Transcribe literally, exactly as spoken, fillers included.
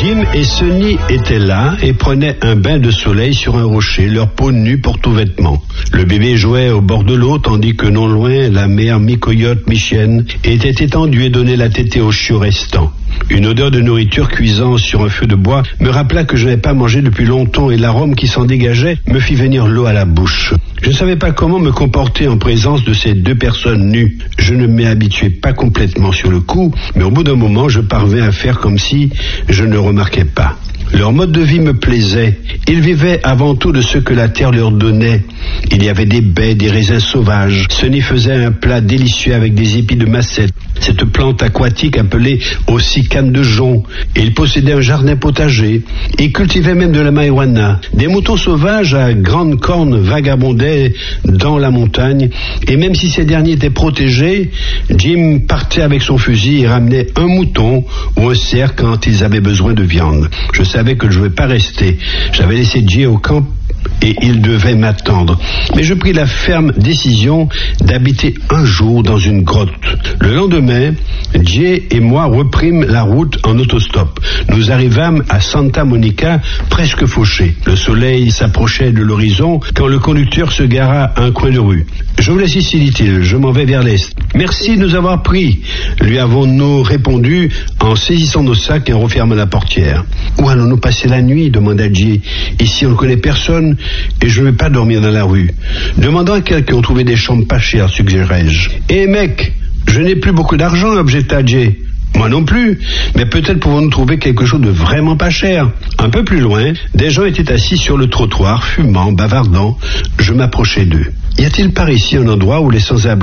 Jim et Sonny étaient là et prenaient un bain de soleil sur un rocher, leur peau nue pour tout vêtement. Le bébé jouait au bord de l'eau, tandis que non loin, la mère mi-coyote, mi-chienne, était étendue et donnait la tétée aux chiots restants. Une odeur de nourriture cuisant sur un feu de bois me rappela que je n'avais pas mangé depuis longtemps et l'arôme qui s'en dégageait me fit venir l'eau à la bouche. Je ne savais pas comment me comporter en présence de ces deux personnes nues. Je ne m'y habituais pas complètement sur le coup, mais au bout d'un moment, je parvins à faire comme si je ne remarquais pas. Leur mode de vie me plaisait. Ils vivaient avant tout de ce que la terre leur donnait. Il y avait des baies, des raisins sauvages. Sonny faisait un plat délicieux avec des épis de macette, cette plante aquatique appelée aussi canne de jonc. Il possédait un jardin potager. Il cultivait même de la marijuana. Des moutons sauvages à grandes cornes vagabondaient dans la montagne. Et même si ces derniers étaient protégés, Jim partait avec son fusil et ramenait un mouton ou un cerf quand ils avaient besoin de viande. Je savais que je ne devais pas rester. J'avais laissé Jay au camp et il devait m'attendre. Mais je pris la ferme décision d'habiter un jour dans une grotte. Le lendemain, Jay et moi reprîmes la route en autostop. Nous arrivâmes à Santa Monica presque fauchés. Le soleil s'approchait de l'horizon quand le conducteur se gara à un coin de rue. « Je vous laisse ici, dit-il, je m'en vais vers l'est. »« Merci de nous avoir pris, » lui avons-nous répondu en saisissant nos sacs et en refermant la portière. « Où allons-nous passer la nuit ?» demanda Jay. « Ici, on ne connaît personne et je ne vais pas dormir dans la rue. » Demandant à quelqu'un, on trouvait des chambres pas chères, suggérai-je. « Eh mec, je n'ai plus beaucoup d'argent, » objecta Jay. « Moi non plus, mais peut-être pouvons-nous trouver quelque chose de vraiment pas cher. » Un peu plus loin, des gens étaient assis sur le trottoir, fumant, bavardant. Je m'approchai d'eux. « Y a-t-il par ici un endroit où les sans-abri